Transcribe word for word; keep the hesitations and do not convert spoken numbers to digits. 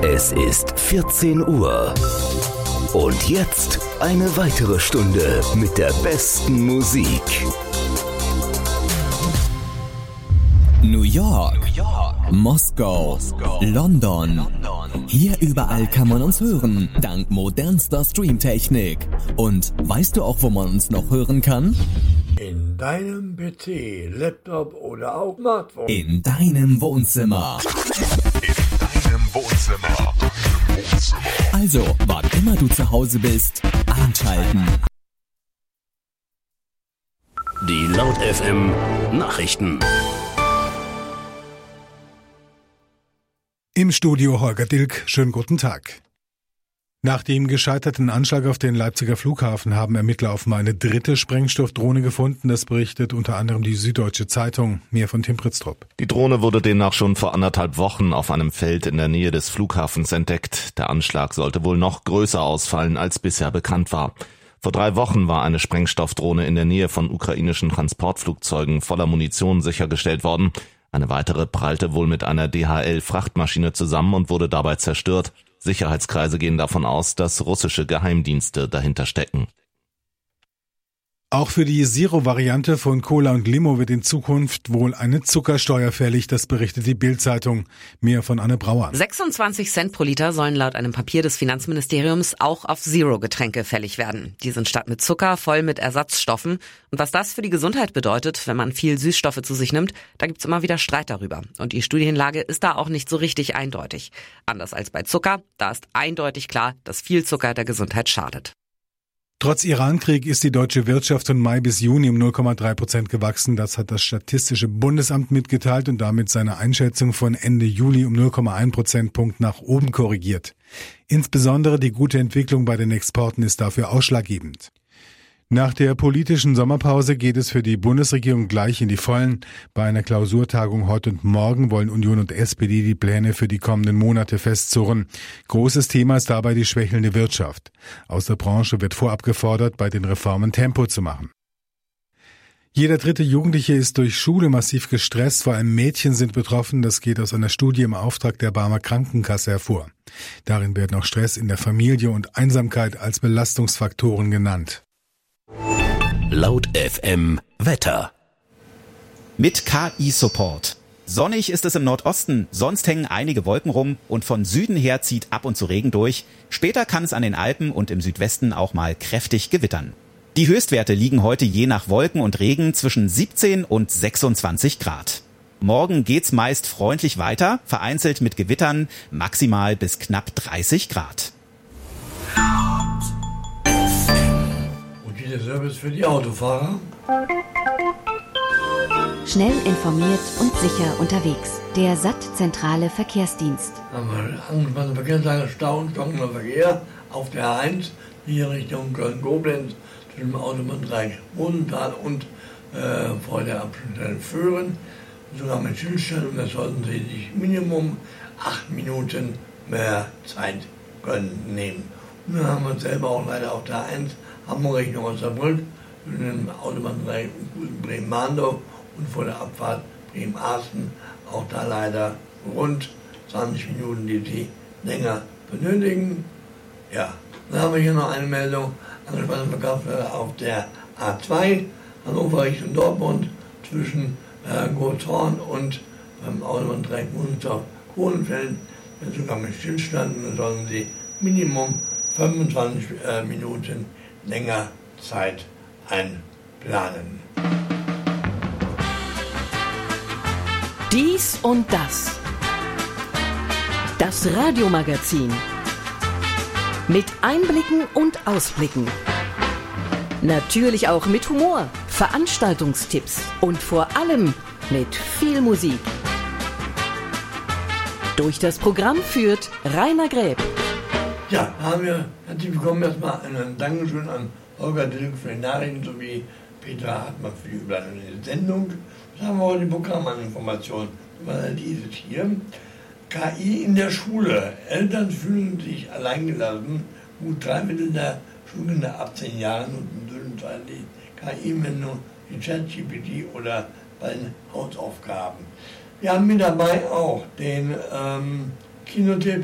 Es ist vierzehn Uhr. Und jetzt eine weitere Stunde mit der besten Musik. New York, New York. Moskau, Moskau. London. London. Hier überall kann man uns hören, dank modernster Streamtechnik. Und weißt du auch, wo man uns noch hören kann? In deinem P C, Laptop oder auch Smartphone. In deinem Wohnzimmer. In deinem Wohnzimmer. Wohnzimmer. Also, wann immer du zu Hause bist, einschalten. Die Laut F M Nachrichten. Im Studio Holger Dilk, schönen guten Tag. Nach dem gescheiterten Anschlag auf den Leipziger Flughafen haben Ermittler offenbar eine dritte Sprengstoffdrohne gefunden. Das berichtet unter anderem die Süddeutsche Zeitung. Mehr von Tim Pritztrup. Die Drohne wurde demnach schon vor anderthalb Wochen auf einem Feld in der Nähe des Flughafens entdeckt. Der Anschlag sollte wohl noch größer ausfallen, als bisher bekannt war. Vor drei Wochen war eine Sprengstoffdrohne in der Nähe von ukrainischen Transportflugzeugen voller Munition sichergestellt worden. Eine weitere prallte wohl mit einer D H L-Frachtmaschine zusammen und wurde dabei zerstört. Sicherheitskreise gehen davon aus, dass russische Geheimdienste dahinter stecken. Auch für die Zero-Variante von Cola und Limo wird in Zukunft wohl eine Zuckersteuer fällig, das berichtet die Bild-Zeitung. Mehr von Anne Brauer. sechsundzwanzig Cent pro Liter sollen laut einem Papier des Finanzministeriums auch auf Zero-Getränke fällig werden. Die sind statt mit Zucker voll mit Ersatzstoffen. Und was das für die Gesundheit bedeutet, wenn man viel Süßstoffe zu sich nimmt, da gibt's immer wieder Streit darüber. Und die Studienlage ist da auch nicht so richtig eindeutig. Anders als bei Zucker, da ist eindeutig klar, dass viel Zucker der Gesundheit schadet. Trotz Irankrieg ist die deutsche Wirtschaft von Mai bis Juni um null Komma drei Prozent gewachsen. Das hat das Statistische Bundesamt mitgeteilt und damit seine Einschätzung von Ende Juli um null Komma eins Prozentpunkt nach oben korrigiert. Insbesondere die gute Entwicklung bei den Exporten ist dafür ausschlaggebend. Nach der politischen Sommerpause geht es für die Bundesregierung gleich in die Vollen. Bei einer Klausurtagung heute und morgen wollen Union und S P D die Pläne für die kommenden Monate festzurren. Großes Thema ist dabei die schwächelnde Wirtschaft. Aus der Branche wird vorab gefordert, bei den Reformen Tempo zu machen. Jeder dritte Jugendliche ist durch Schule massiv gestresst, vor allem Mädchen sind betroffen. Das geht aus einer Studie im Auftrag der Barmer Krankenkasse hervor. Darin werden auch Stress in der Familie und Einsamkeit als Belastungsfaktoren genannt. Laut F M Wetter. Mit K I-Support. Sonnig ist es im Nordosten, sonst hängen einige Wolken rum und von Süden her zieht ab und zu Regen durch. Später kann es an den Alpen und im Südwesten auch mal kräftig gewittern. Die Höchstwerte liegen heute je nach Wolken und Regen zwischen siebzehn und sechsundzwanzig Grad. Morgen geht's meist freundlich weiter, vereinzelt mit Gewittern, maximal bis knapp dreißig Grad. Der Service für die Autofahrer. Schnell informiert und sicher unterwegs. Der S A T-zentrale Verkehrsdienst. Angespannte Verkehrslage, Stau und stockender Verkehr auf der A eins, hier Richtung Köln-Koblenz, zwischen dem Autobahndreieck Rosenthal und äh, vor der Abschnittstelle Föhren. Sogar mit Schildstellung, da sollten Sie sich Minimum acht Minuten mehr Zeit können nehmen. Und dann haben wir uns selber auch leider auf der A eins Hamburg Richtung Osnabrück, zwischen dem Autobahndreieck Bremen-Mahndorf und vor der Abfahrt Bremen-Arsten, auch da leider rund zwanzig Minuten, die Sie länger benötigen. Ja, dann haben wir hier noch eine Meldung, angespannte Verkehr auf der A zwei, Hannover Richtung Dortmund, zwischen äh, Gothorn und beim Autobahndreieck Wunsdorf-Kohlenfeld, sogar mit Stillstand, da sollen Sie Minimum fünfundzwanzig äh, Minuten länger Zeit einplanen. Dies und das. Das Radiomagazin. Mit Einblicken und Ausblicken. Natürlich auch mit Humor, Veranstaltungstipps und vor allem mit viel Musik. Durch das Programm führt Rainer Gräb. Ja, da haben wir herzlich willkommen erstmal ein Dankeschön an Holger Dilk für die Nachrichten sowie Peter Hartmann für die Überleitung der Sendung. Dann haben wir heute die Programminformation. Dieses hier. K I in der Schule. Eltern fühlen sich alleingelassen. Gut drei Viertel der Schulkinder ab zehn Jahren und nutzen die K I-Anwendung wie ChatGPT oder bei den Hausaufgaben. Wir haben mit dabei auch den ähm, Kinotipp